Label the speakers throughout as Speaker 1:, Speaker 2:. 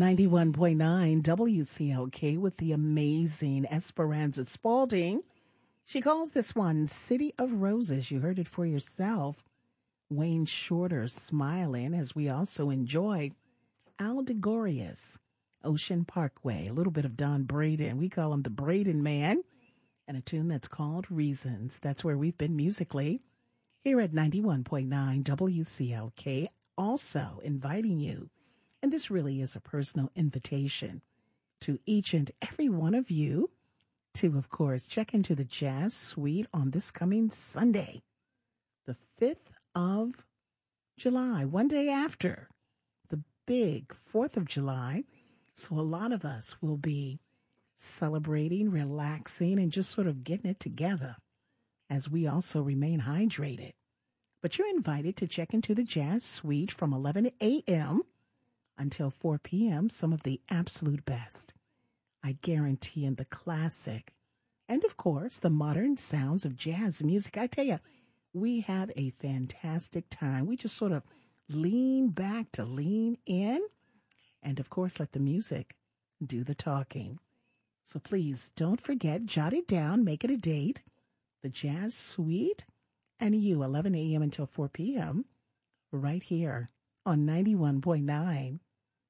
Speaker 1: 91.9 WCLK with the amazing Esperanza Spalding. She calls this one City of Roses. You heard it for yourself. Wayne Shorter smiling as we also enjoyed Al DeGorius, Ocean Parkway, a little bit of Don Braden. We call him the Braden Man. And a tune that's called Reasons. That's where we've been musically here at 91.9 WCLK. Also inviting you, and this really is a personal invitation to each and every one of you to, of course, check into the Jazz Suite on this coming Sunday, the 5th of July, one day after the big 4th of July. So a lot of us will be celebrating, relaxing, and just sort of getting it together as we also remain hydrated. But you're invited to check into the Jazz Suite from 11 a.m. until 4 p.m., some of the absolute best. I guarantee in the classic and, of course, the modern sounds of jazz music. I tell you, we have a fantastic time. We just sort of lean back to lean in and, of course, let the music do the talking. So please don't forget, jot it down, make it a date. The Jazz Suite and you, 11 a.m. until 4 p.m., right here on 91.9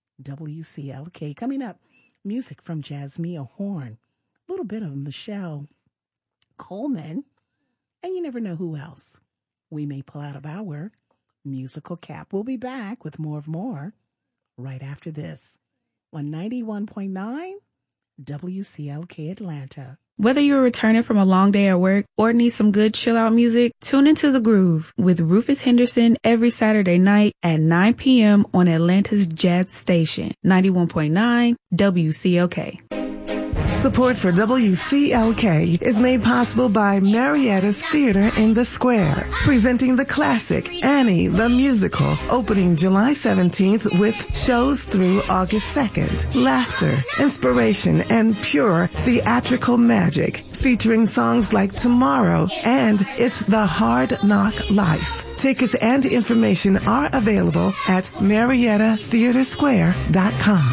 Speaker 1: WCLK. Coming up, music from Jasmine Horn, a little bit of Michelle Coleman, and you never know who else we may pull out of our musical cap. We'll be back with more right after this on 91.9 WCLK Atlanta.
Speaker 2: Whether you're returning from a long day at work or need some good chill-out music, tune into The Groove with Rufus Henderson every Saturday night at 9 p.m. on Atlanta's Jazz Station, 91.9 WCLK.
Speaker 3: Support for WCLK is made possible by Marietta's Theater in the Square, presenting the classic Annie the Musical, opening July 17th with shows through August 2nd. Laughter, inspiration, and pure theatrical magic, featuring songs like Tomorrow and It's the Hard Knock Life. Tickets and information are available at MariettaTheatersquare.com.